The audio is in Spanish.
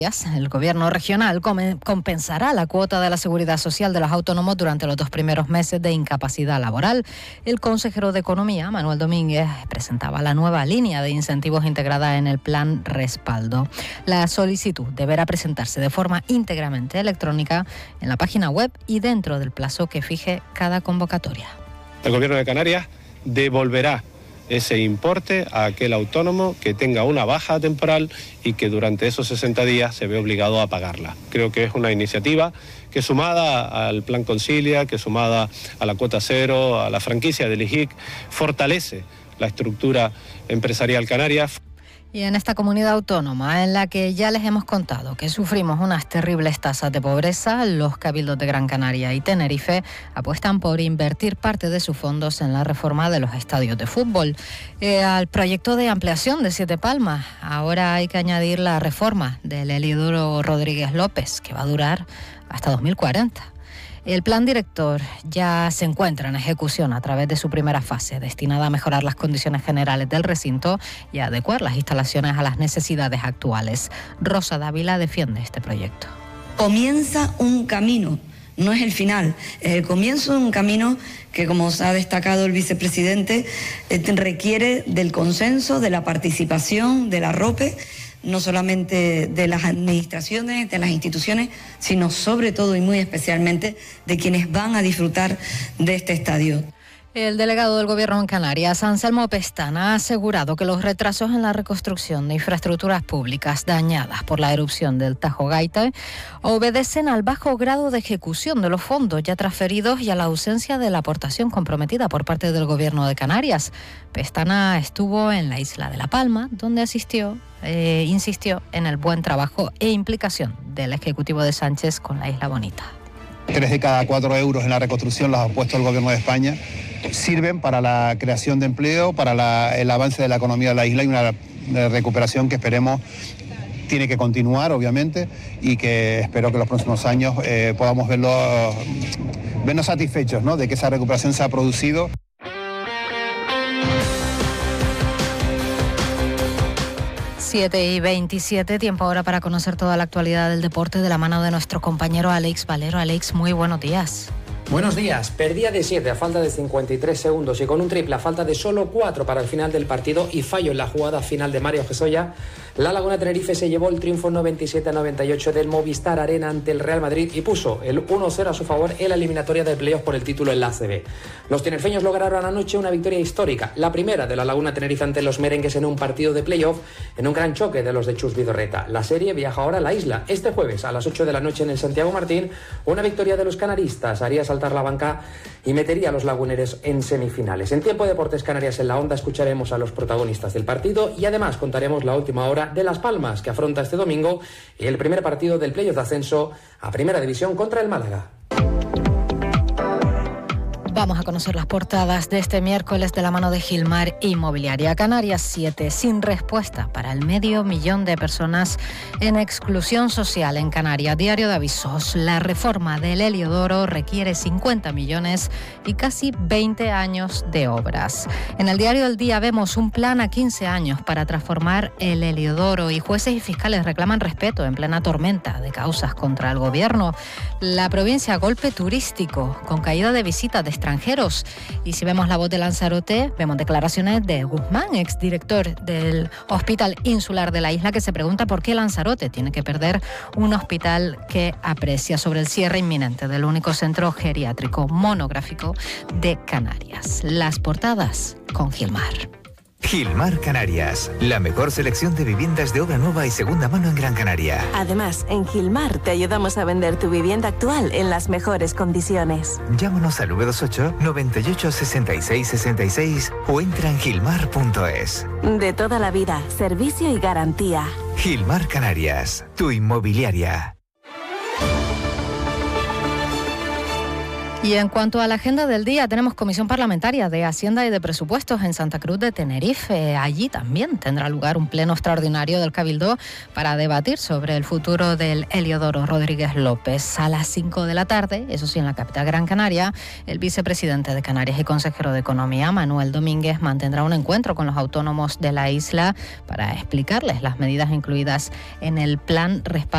El gobierno regional compensará la cuota de la seguridad social de los autónomos durante los 2 primeros meses de incapacidad laboral. El consejero de Economía, Manuel Domínguez, presentaba la nueva línea de incentivos integrada en el plan Respaldo. La solicitud deberá presentarse de forma íntegramente electrónica en la página web y dentro del plazo que fije cada convocatoria. El gobierno de Canarias devolverá ese importe a aquel autónomo que tenga una baja temporal y que durante esos 60 días se ve obligado a pagarla. Creo que es una iniciativa que, sumada al Plan Concilia, que sumada a la cuota cero, a la franquicia del IJIC, fortalece la estructura empresarial canaria. Y en esta comunidad autónoma, en la que ya les hemos contado que sufrimos unas terribles tasas de pobreza, los cabildos de Gran Canaria y Tenerife apuestan por invertir parte de sus fondos en la reforma de los estadios de fútbol. Al proyecto de ampliación de Siete Palmas, ahora hay que añadir la reforma del Heliodoro Rodríguez López, que va a durar hasta 2040. El plan director ya se encuentra en ejecución a través de su primera fase, destinada a mejorar las condiciones generales del recinto y a adecuar las instalaciones a las necesidades actuales. Rosa Dávila defiende este proyecto. Comienza un camino, no es el final, es el comienzo de un camino que, como os ha destacado el vicepresidente, requiere del consenso, de la participación, del arrope, no solamente de las administraciones, de las instituciones, sino sobre todo y muy especialmente de quienes van a disfrutar de este estadio. El delegado del Gobierno en Canarias, Anselmo Pestana, ha asegurado que los retrasos en la reconstrucción de infraestructuras públicas dañadas por la erupción del Tajo Gaita obedecen al bajo grado de ejecución de los fondos ya transferidos y a la ausencia de la aportación comprometida por parte del Gobierno de Canarias. Pestana estuvo en la isla de La Palma, donde insistió en el buen trabajo e implicación del Ejecutivo de Sánchez con la Isla Bonita. 3 de cada 4 euros en la reconstrucción los ha puesto el Gobierno de España. Sirven para la creación de empleo, para el avance de la economía de la isla y una recuperación que esperemos tiene que continuar, obviamente, y que espero que en los próximos años podamos vernos satisfechos, ¿no?, de que esa recuperación se ha producido. Siete y 27, tiempo ahora para conocer toda la actualidad del deporte de la mano de nuestro compañero Alex Valero. Alex, muy buenos días. Buenos días. Perdía de 7 a falta de 53 segundos y con un triple a falta de solo 4 para el final del partido y fallo en la jugada final de Mario Gesoya, la Laguna Tenerife se llevó el triunfo 97-98 del Movistar Arena ante el Real Madrid y puso el 1-0 a su favor en la eliminatoria de playoff por el título en la ACB. Los tinerfeños lograron anoche una victoria histórica, la primera de la Laguna Tenerife ante los merengues en un partido de playoff, en un gran choque de los de Chus Vidorreta. La serie viaja ahora a la isla. Este jueves a las 8 de la noche en el Santiago Martín, una victoria de los canaristas haría saltar la banca y metería a los laguneros en semifinales. En Tiempo de Deportes Canarias en la Onda escucharemos a los protagonistas del partido y además contaremos la última hora de Las Palmas, que afronta este domingo el primer partido del playoff de ascenso a Primera División contra el Málaga. Vamos a conocer las portadas de este miércoles de la mano de Gilmar Inmobiliaria. Canarias 7, sin respuesta para el 500.000 de personas en exclusión social en Canarias. Diario de Avisos, la reforma del Heliodoro requiere 50 millones y casi 20 años de obras. En el diario El Día vemos un plan a 15 años para transformar el Heliodoro y jueces y fiscales reclaman respeto en plena tormenta de causas contra el gobierno. La provincia golpe turístico con caída de visitas de extranjeros. Y si vemos La Voz de Lanzarote, vemos declaraciones de Guzmán, exdirector del Hospital Insular de la isla, que se pregunta por qué Lanzarote tiene que perder un hospital que aprecia sobre el cierre inminente del único centro geriátrico monográfico de Canarias. Las portadas con Gilmar. Gilmar Canarias, la mejor selección de viviendas de obra nueva y segunda mano en Gran Canaria. Además, en Gilmar te ayudamos a vender tu vivienda actual en las mejores condiciones. Llámanos al 928 98 66 66 o entra en gilmar.es. De toda la vida, servicio y garantía. Gilmar Canarias, tu inmobiliaria. Y en cuanto a la agenda del día, tenemos Comisión Parlamentaria de Hacienda y de Presupuestos en Santa Cruz de Tenerife. Allí también tendrá lugar un pleno extraordinario del Cabildo para debatir sobre el futuro del Heliodoro Rodríguez López. A las 5 de la tarde, eso sí, en la capital Gran Canaria, el vicepresidente de Canarias y consejero de Economía, Manuel Domínguez, mantendrá un encuentro con los autónomos de la isla para explicarles las medidas incluidas en el plan Respaldo